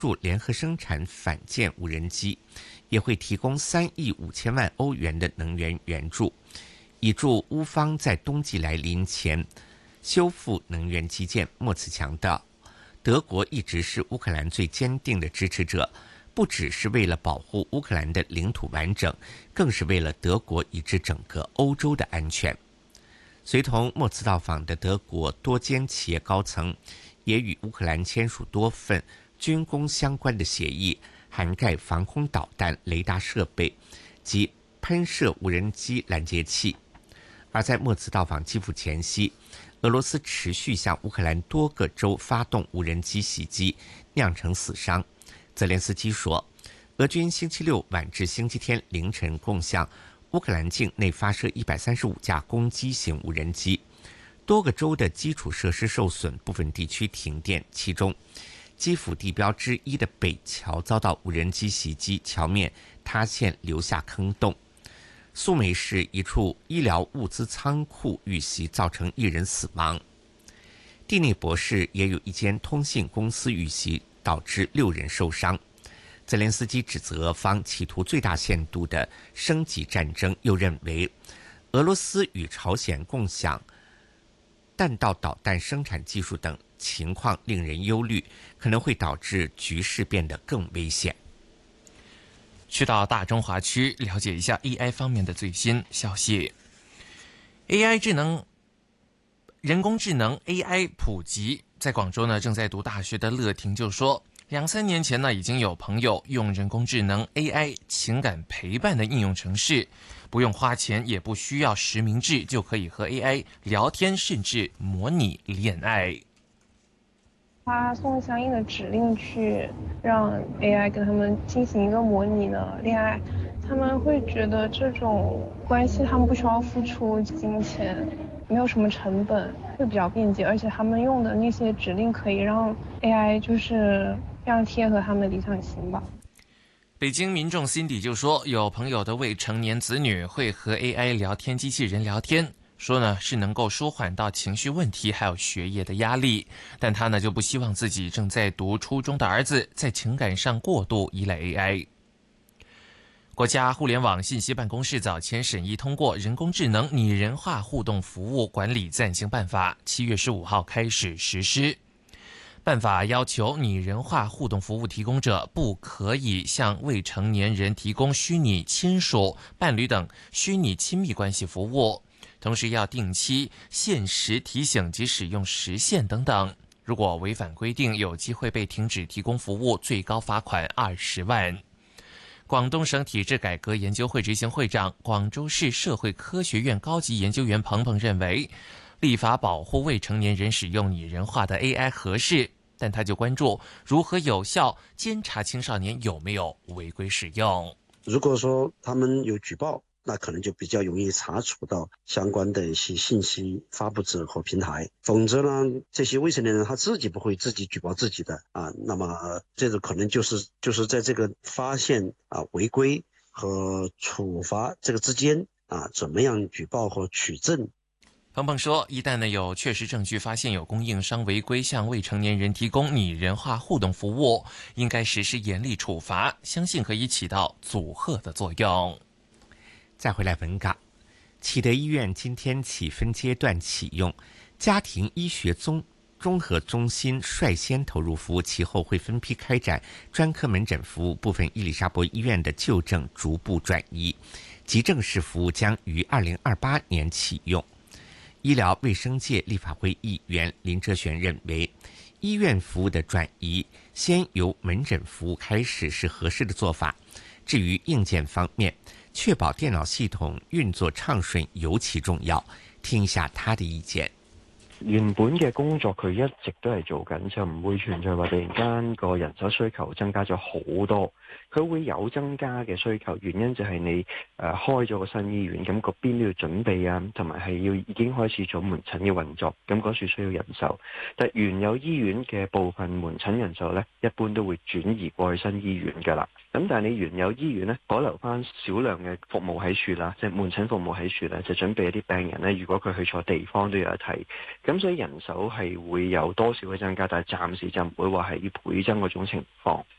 助联合生产反舰无人机，也会提供3亿5千万欧元的能源援助，以助乌方在冬季来临前修复能源基建。莫茨强调，德国一直是乌克兰最坚定的支持者，不只是为了保护乌克兰的领土完整，更是为了德国以至整个欧洲的安全。随同莫茨到访的德国多间企业高层也与乌克兰签署多份军工相关的协议，涵盖防空导弹、雷达设备及喷射无人机拦截器。而在莫茨到访基辅前夕，俄罗斯持续向乌克兰多个州发动无人机袭击，酿成死伤。泽连斯基说，俄军星期六晚至星期天凌晨共向乌克兰境内发射135架攻击型无人机，多个州的基础设施受损，部分地区停电，其中基辅地标之一的北桥遭到无人机袭击，桥面塌陷，留下坑洞。苏梅市一处医疗物资仓库遇袭，造成1人死亡。蒂涅博市也有一间通信公司遇袭，导致6人受伤。泽连斯基指责俄方企图最大限度的升级战争，又认为俄罗斯与朝鲜共享弹道导弹生产技术等情况令人忧虑，可能会导致局势变得更危险。 去到大中华区了解一下 AI 方面的最新消息。AI 人工智能 AI 普及，在广州呢正在读大学的乐婷就说，2-3年前呢已经有朋友用人工智能 AI 情感陪伴的应用程式，不用花钱，也不需要实名制，就可以和 AI 聊天，甚至模拟恋爱。 发送相应的指令去让 AI 跟他们进行一个模拟的恋爱，他们会觉得这种关系他们不需要付出金钱，没有什么成本，会比较便捷，而且他们用的那些指令可以让 AI 就是非常贴合他们的理想型吧。 北京民众 Cindy 就说，有朋友的未成年子女会和 AI 聊天机器人聊天，说呢是能够舒缓到情绪问题还有学业的压力，但他呢就不希望自己正在读初中的儿子在情感上过度依赖 AI。 国家互联网信息办公室早前审议通过《人工智能拟人化互动服务管理暂行办法》，7月15号开始实施。办法要求拟人化互动服务提供者不可以向未成年人提供虚拟亲属、伴侣等虚拟亲密关系服务，同时要定期限时提醒及使用时限等等。如果违反规定，有机会被停止提供服务，最高罚款20万。广东省体制改革研究会执行会长、广州市社会科学院高级研究员彭彭认为，立法保护未成年人使用拟人化的 AI 合适，但他就关注如何有效监察青少年有没有违规使用。 如果说他们有举报，那可能就比较容易查处到相关的一些信息发布者和平台，否则呢，这些未成年人他自己不会自己举报自己的啊，那么这个可能就是在这个发现违规和处罚这个之间怎么样举报和取证。 彭彭说，一旦呢有确实证据发现有供应商违规向未成年人提供拟人化互动服务，应该实施严厉处罚，相信可以起到阻吓的作用。 再回来本港，启德医院今天起分阶段启用，家庭医学综合中心率先投入服务，其后会分批开展专科门诊服务，部分伊丽莎白医院的旧症逐步转移，急症室服务将于2028年启用。医疗卫生界立法会议员林哲玄认为，医院服务的转移先由门诊服务开始是合适的做法，至于硬件方面，确保電腦系統運作暢順尤其重要。聽一下他的意見。 原本嘅工作佢一直都係做緊，就唔會存在話突然間個人手需求增加咗好多。佢會有增加嘅需求，原因就係你開咗個新醫院，咁嗰邊都要準備啊，同埋係要已經開始咗門診嘅運作，咁嗰處需要人手。但原有醫院嘅部分門診人手呢，一般都會轉移過去新醫院㗎啦。 咁但係你原有醫院呢，保留翻少量嘅服務喺處啦，即係門診服務喺處啦，就準備一啲病人呢，如果佢去錯地方都有得睇。咁所以人手係會有多少嘅增加，但係暫時就唔會話係要倍增嗰種情況。